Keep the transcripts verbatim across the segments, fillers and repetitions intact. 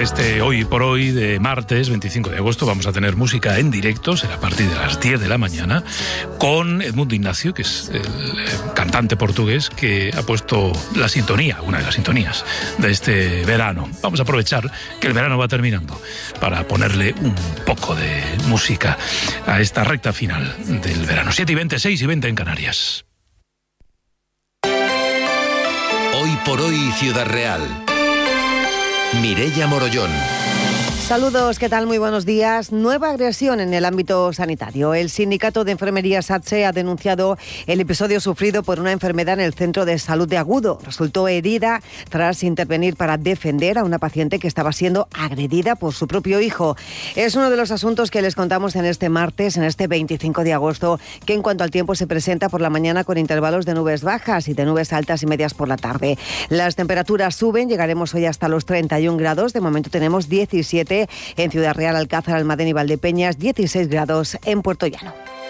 este Hoy por Hoy de martes veinticinco de agosto vamos a tener música en directo, será a partir de las diez de la mañana, con Edmundo Ignacio, que es el cantante portugués que ha puesto la sintonía, una de las sintonías de este verano. Vamos a aprovechar que el verano va terminando para ponerle un poco de música a esta recta final del verano. siete y veinte, seis y veinte en Canarias. Hoy por Hoy Ciudad Real. Mireia Morollón. Saludos, ¿qué tal? Muy buenos días. Nueva agresión en el ámbito sanitario. El sindicato de enfermería SATSE ha denunciado el episodio sufrido por una enfermera en el centro de salud de Agudo. Resultó herida tras intervenir para defender a una paciente que estaba siendo agredida por su propio hijo. Es uno de los asuntos que les contamos en este martes, en este veinticinco de agosto, que en cuanto al tiempo se presenta por la mañana con intervalos de nubes bajas y de nubes altas y medias por la tarde. Las temperaturas suben, llegaremos hoy hasta los treinta y un grados. De momento tenemos diecisiete en Ciudad Real, Alcázar, Almadén y Valdepeñas, dieciséis grados en Puerto Llano.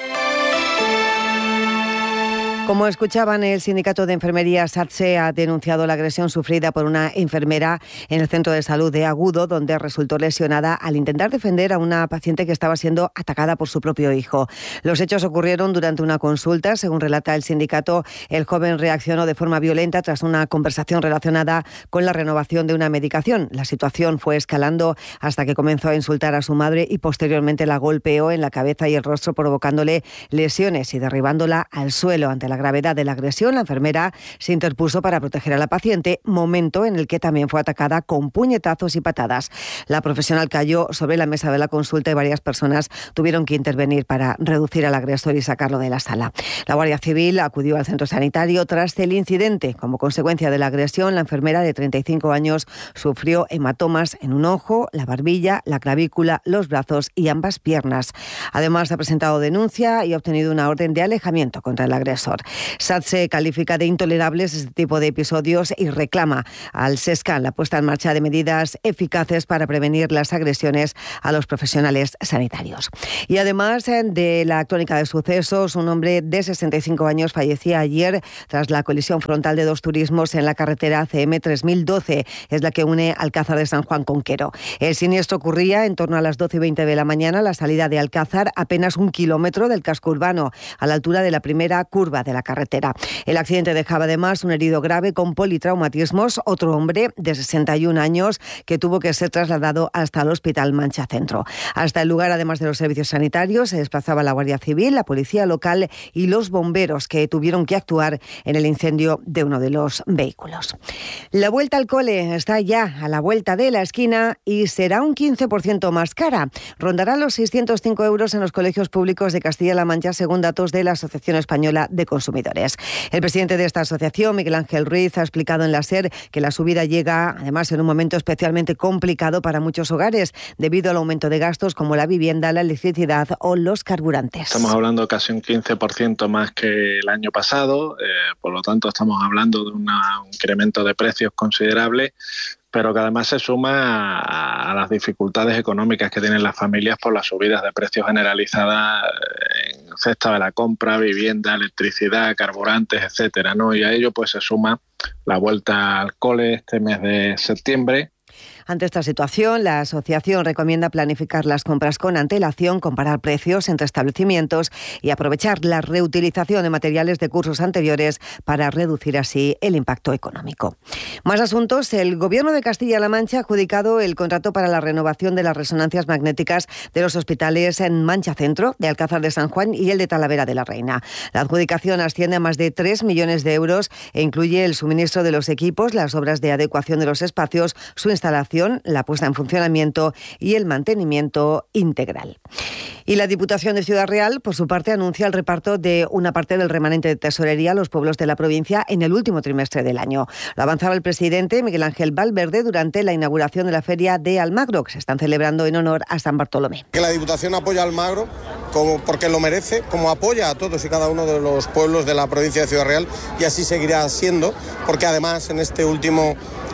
Como escuchaban, el sindicato de enfermería SATSE ha denunciado la agresión sufrida por una enfermera en el centro de salud de Agudo, donde resultó lesionada al intentar defender a una paciente que estaba siendo atacada por su propio hijo. Los hechos ocurrieron durante una consulta. Según relata el sindicato, el joven reaccionó de forma violenta tras una conversación relacionada con la renovación de una medicación. La situación fue escalando hasta que comenzó a insultar a su madre y posteriormente la golpeó en la cabeza y el rostro, provocándole lesiones y derribándola al suelo. Ante la gravedad de la agresión, la enfermera se interpuso para proteger a la paciente, momento en el que también fue atacada con puñetazos y patadas. La profesional cayó sobre la mesa de la consulta y varias personas tuvieron que intervenir para reducir al agresor y sacarlo de la sala. La Guardia Civil acudió al centro sanitario tras el incidente. Como consecuencia de la agresión, la enfermera de treinta y cinco años sufrió hematomas en un ojo, la barbilla, la clavícula, los brazos y ambas piernas. Además, ha presentado denuncia y ha obtenido una orden de alejamiento contra el agresor. SATSE califica de intolerables este tipo de episodios y reclama al SESCAN la puesta en marcha de medidas eficaces para prevenir las agresiones a los profesionales sanitarios. Y además de la crónica de sucesos, un hombre de sesenta y cinco años fallecía ayer tras la colisión frontal de dos turismos en la carretera C M tres mil doce, es la que une Alcázar de San Juan con Quero. El siniestro ocurría en torno a las doce y veinte de la mañana, la salida de Alcázar, apenas un kilómetro del casco urbano, a la altura de la primera curva de la carretera. El accidente dejaba además un herido grave con politraumatismos, otro hombre de sesenta y un años que tuvo que ser trasladado hasta el Hospital Mancha Centro. Hasta el lugar, además de los servicios sanitarios, se desplazaba la Guardia Civil, la policía local y los bomberos, que tuvieron que actuar en el incendio de uno de los vehículos. La vuelta al cole está ya a la vuelta de la esquina y será un quince por ciento más cara. Rondará los seiscientos cinco euros en los colegios públicos de Castilla-La Mancha, según datos de la Asociación Española de Consumidores. El presidente de esta asociación, Miguel Ángel Ruiz, ha explicado en la SER que la subida llega, además, en un momento especialmente complicado para muchos hogares, debido al aumento de gastos como la vivienda, la electricidad o los carburantes. Estamos hablando casi un quince por ciento más que el año pasado, eh, por lo tanto estamos hablando de una, un incremento de precios considerable, pero que además se suma a, a las dificultades económicas que tienen las familias por las subidas de precios generalizadas en cesta de la compra, vivienda, electricidad, carburantes, etcétera, ¿no? Y a ello pues se suma la vuelta al cole este mes de septiembre. Ante esta situación, la asociación recomienda planificar las compras con antelación, comparar precios entre establecimientos y aprovechar la reutilización de materiales de cursos anteriores para reducir así el impacto económico. Más asuntos. El Gobierno de Castilla-La Mancha ha adjudicado el contrato para la renovación de las resonancias magnéticas de los hospitales en Mancha Centro, de Alcázar de San Juan y el de Talavera de la Reina. La adjudicación asciende a más de tres millones de euros e incluye el suministro de los equipos, las obras de adecuación de los espacios, su instalación, la puesta en funcionamiento y el mantenimiento integral. Y la Diputación de Ciudad Real, por su parte, anuncia el reparto de una parte del remanente de tesorería a los pueblos de la provincia en el último trimestre del año. Lo avanzaba el presidente Miguel Ángel Valverde durante la inauguración de la Feria de Almagro, que se están celebrando en honor a San Bartolomé. Que la Diputación apoya a Almagro como porque lo merece, como apoya a todos y cada uno de los pueblos de la provincia de Ciudad Real, y así seguirá siendo, porque además en este último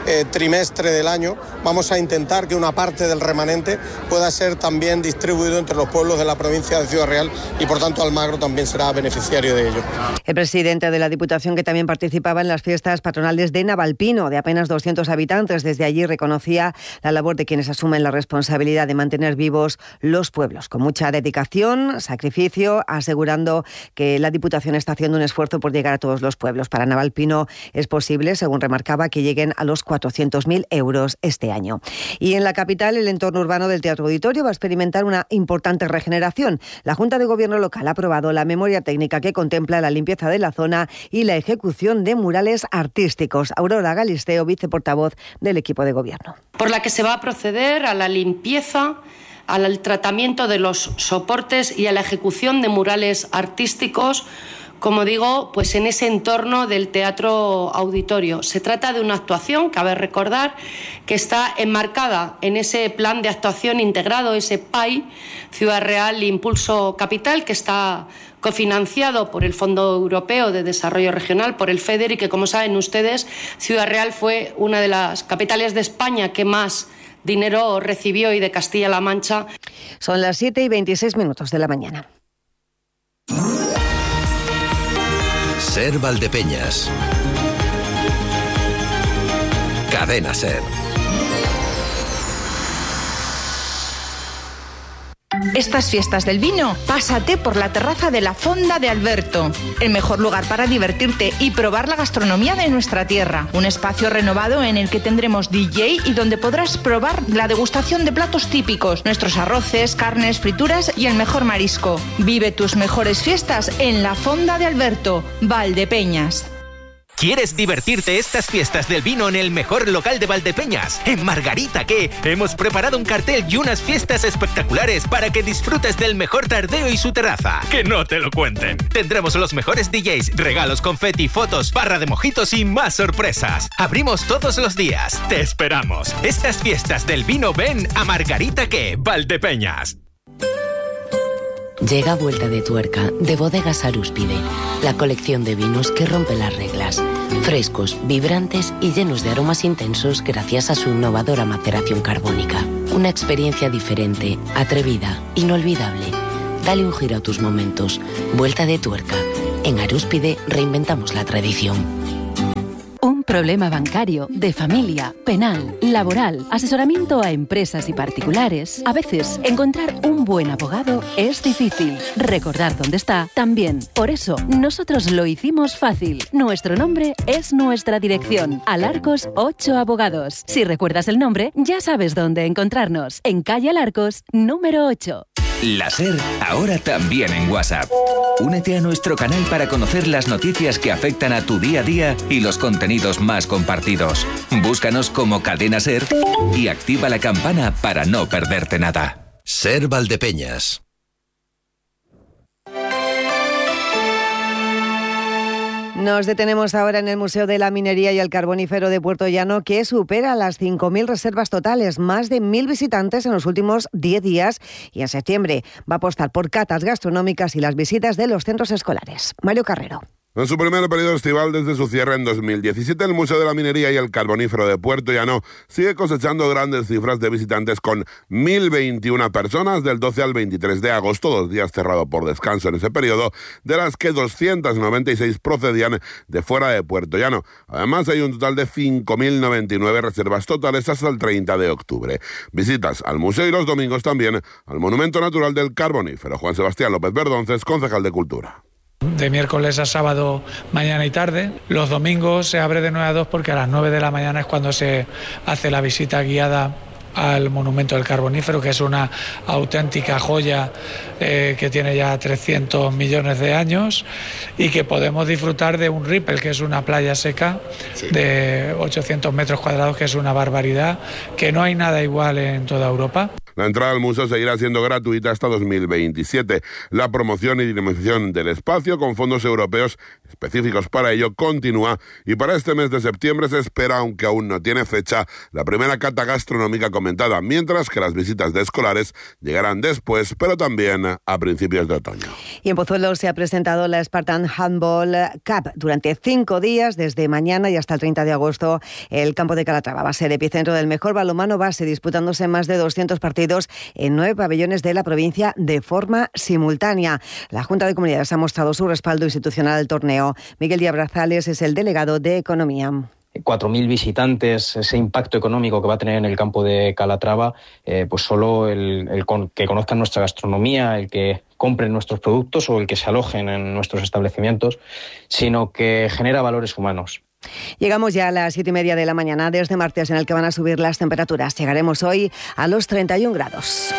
eh, trimestre del año, vamos a intentar que una parte del remanente pueda ser también distribuido entre los pueblos de la provincia de Ciudad Real y por tanto Almagro también será beneficiario de ello. El presidente de la Diputación, que también participaba en las fiestas patronales de Navalpino, de apenas doscientos habitantes, desde allí reconocía la labor de quienes asumen la responsabilidad de mantener vivos los pueblos, con mucha dedicación, sacrificio, asegurando que la Diputación está haciendo un esfuerzo por llegar a todos los pueblos. Para Navalpino es posible, según remarcaba, que lleguen a los cuatrocientos mil euros este año. Y en la capital, el entorno urbano del Teatro Auditorio va a experimentar una importante regeneración. La Junta de Gobierno local ha aprobado la memoria técnica que contempla la limpieza de la zona y la ejecución de murales artísticos. Aurora Galisteo, viceportavoz del equipo de gobierno. Por la que se va a proceder a la limpieza, al tratamiento de los soportes y a la ejecución de murales artísticos, como digo, pues en ese entorno del Teatro Auditorio. Se trata de una actuación, cabe recordar, que está enmarcada en ese plan de actuación integrado, ese P A I, Ciudad Real Impulso Capital, que está cofinanciado por el Fondo Europeo de Desarrollo Regional, por el FEDER, y que, como saben ustedes, Ciudad Real fue una de las capitales de España que más dinero recibió, y de Castilla-La Mancha. Son las siete y veintiséis minutos de la mañana. Ser Valdepeñas. Cadena Ser. Estas fiestas del vino, pásate por la terraza de la Fonda de Alberto, el mejor lugar para divertirte y probar la gastronomía de nuestra tierra. Un espacio renovado en el que tendremos D J y donde podrás probar la degustación de platos típicos, nuestros arroces, carnes, frituras y el mejor marisco. Vive tus mejores fiestas en la Fonda de Alberto, Valdepeñas. ¿Quieres divertirte estas fiestas del vino en el mejor local de Valdepeñas? En Margarita Que hemos preparado un cartel y unas fiestas espectaculares para que disfrutes del mejor tardeo y su terraza. ¡Que no te lo cuenten! Tendremos los mejores D Js, regalos, confeti, fotos, barra de mojitos y más sorpresas. Abrimos todos los días. ¡Te esperamos! Estas fiestas del vino, ven a Margarita Que, Valdepeñas. Llega Vuelta de Tuerca de Bodegas Arúspide, la colección de vinos que rompe las reglas. Frescos, vibrantes y llenos de aromas intensos gracias a su innovadora maceración carbónica. Una experiencia diferente, atrevida, inolvidable. Dale un giro a tus momentos. Vuelta de Tuerca. En Arúspide reinventamos la tradición. Un problema bancario, de familia, penal, laboral, asesoramiento a empresas y particulares. A veces, encontrar un buen abogado es difícil. Recordar dónde está, también. Por eso, nosotros lo hicimos fácil. Nuestro nombre es nuestra dirección. Alarcos ocho Abogados. Si recuerdas el nombre, ya sabes dónde encontrarnos. En calle Alarcos, número ocho. La SER, ahora también en WhatsApp. Únete a nuestro canal para conocer las noticias que afectan a tu día a día y los contenidos más compartidos. Búscanos como Cadena SER y activa la campana para no perderte nada. Ser Valdepeñas. Nos detenemos ahora en el Museo de la Minería y el Carbonífero de Puerto Llano, que supera las cinco mil reservas totales, más de mil visitantes en los últimos diez días, y en septiembre va a apostar por catas gastronómicas y las visitas de los centros escolares. Mario Carrero. En su primer periodo estival desde su cierre en dos mil diecisiete, el Museo de la Minería y el Carbonífero de Puerto Llano sigue cosechando grandes cifras de visitantes, con mil veintiuna personas del doce al veintitrés de agosto, dos días cerrado por descanso en ese periodo, de las que doscientas noventa y seis procedían de fuera de Puerto Llano. Además, hay un total de cinco mil noventa y nueve reservas totales hasta el treinta de octubre. Visitas al museo y los domingos también al Monumento Natural del Carbonífero. Juan Sebastián López Verdonces, concejal de Cultura. De miércoles a sábado, mañana y tarde. Los domingos se abre de nueve a dos porque a las nueve de la mañana es cuando se hace la visita guiada al Monumento del Carbonífero, que es una auténtica joya eh, que tiene ya trescientos millones de años, y que podemos disfrutar de un Ripple, que es una playa seca de ochocientos metros cuadrados, que es una barbaridad, que no hay nada igual en toda Europa. La entrada al museo seguirá siendo gratuita hasta dos mil veintisiete. La promoción y dinamización del espacio con fondos europeos específicos para ello continúa y para este mes de septiembre se espera, aunque aún no tiene fecha, la primera cata gastronómica comentada, mientras que las visitas de escolares llegarán después, pero también a principios de otoño. Y en Pozuelo se ha presentado la Spartan Handball Cup. Durante cinco días, desde mañana y hasta el treinta de agosto, el campo de Calatrava va a ser epicentro del mejor balonmano base, disputándose más de doscientos partidos en nueve pabellones de la provincia de forma simultánea. La Junta de Comunidades ha mostrado su respaldo institucional al torneo. Miguel Díaz Brazales es el delegado de Economía. cuatro mil visitantes, ese impacto económico que va a tener en el campo de Calatrava, eh, pues solo el, el con, que conozcan nuestra gastronomía, el que compren nuestros productos o el que se alojen en nuestros establecimientos, sino que genera valores humanos. Llegamos ya a las siete y media de la mañana, desde martes, en el que van a subir las temperaturas. Llegaremos hoy a los treinta y un grados.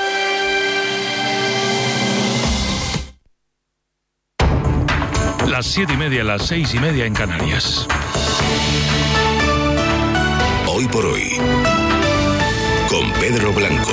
Las siete y media, las seis y media en Canarias. Hoy por hoy, con Pedro Blanco.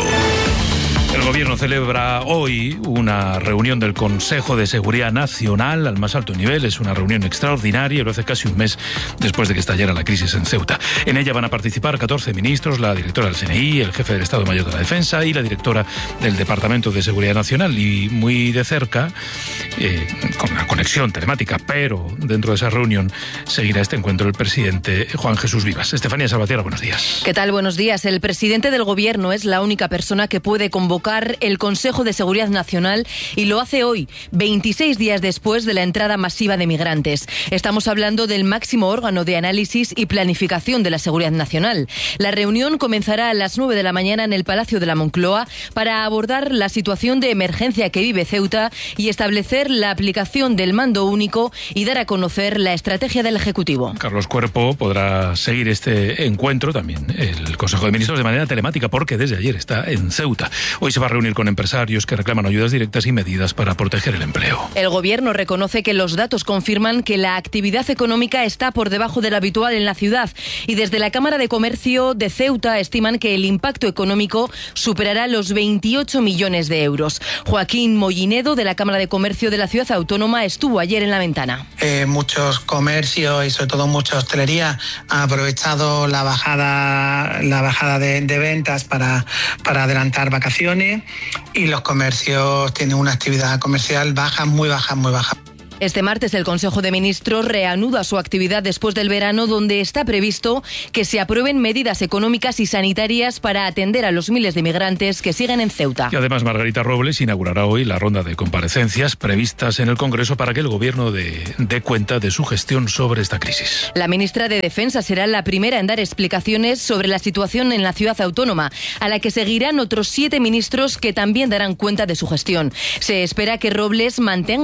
El Gobierno celebra hoy una reunión del Consejo de Seguridad Nacional al más alto nivel. Es una reunión extraordinaria, lo hace casi un mes después de que estallara la crisis en Ceuta. En ella van a participar catorce ministros, la directora del C N I, el jefe del Estado Mayor de la Defensa y la directora del Departamento de Seguridad Nacional. Y muy de cerca, eh, con una conexión telemática, pero dentro de esa reunión seguirá este encuentro el presidente Juan Jesús Vivas. Estefanía Salvatierra, buenos días. ¿Qué tal? Buenos días. El presidente del Gobierno es la única persona que puede convocar el Consejo de Seguridad Nacional y lo hace hoy, veintiséis días después de la entrada masiva de migrantes. Estamos hablando del máximo órgano de análisis y planificación de la seguridad nacional. La reunión comenzará a las nueve de la mañana en el Palacio de la Moncloa para abordar la situación de emergencia que vive Ceuta y establecer la aplicación del mando único y dar a conocer la estrategia del Ejecutivo. Carlos Cuerpo podrá seguir este encuentro, también el Consejo de Ministros, de manera telemática, porque desde ayer está en Ceuta. Hoy se va a reunir con empresarios que reclaman ayudas directas y medidas para proteger el empleo. El Gobierno reconoce que los datos confirman que la actividad económica está por debajo de lo habitual en la ciudad y desde la Cámara de Comercio de Ceuta estiman que el impacto económico superará los veintiocho millones de euros. Joaquín Mollinedo, de la Cámara de Comercio de la Ciudad Autónoma, estuvo ayer en la ventana. Eh, muchos comercios y sobre todo mucha hostelería han aprovechado la bajada, la bajada de, de ventas para, para adelantar vacaciones. Y los comercios tienen una actividad comercial baja, muy baja, muy baja. Este martes el Consejo de Ministros reanuda su actividad después del verano, donde está previsto que se aprueben medidas económicas y sanitarias para atender a los miles de migrantes que siguen en Ceuta. Y además Margarita Robles inaugurará hoy la ronda de comparecencias previstas en el Congreso para que el Gobierno dé, dé cuenta de su gestión sobre esta crisis. La ministra de Defensa será la primera en dar explicaciones sobre la situación en la ciudad autónoma, a la que seguirán otros siete ministros que también darán cuenta de su gestión. Se espera que Robles mantenga